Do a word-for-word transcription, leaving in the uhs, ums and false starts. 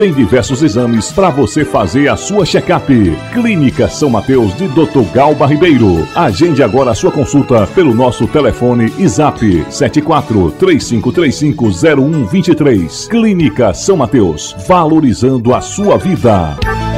Tem diversos exames para você fazer a sua check-up. Clínica São Mateus de doutor Galba Ribeiro. Agende agora a sua consulta pelo nosso telefone e zap sete quatro três cinco três cinco zero um dois três. Clínica São Mateus, valorizando a sua vida.